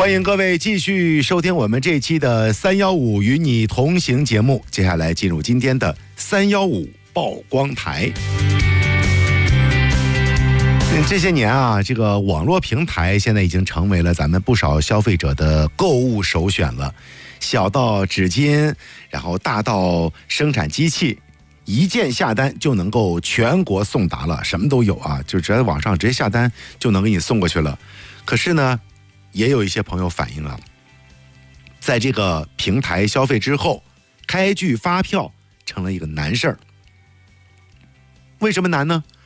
欢迎各位继续收听我们这期的315与你同行节目。接下来进入今天的315曝光台。这些年啊，这个网络平台现在已经成为了咱们不少消费者的购物首选了。小到纸巾，然后大到生产机器，一键下单就能够全国送达了，什么都有啊，就只要在网上直接下单就能给你送过去了。可是呢，也有一些朋友反映啊，在这个平台消费之后，开具发票成了一个难事儿。为什么难呢？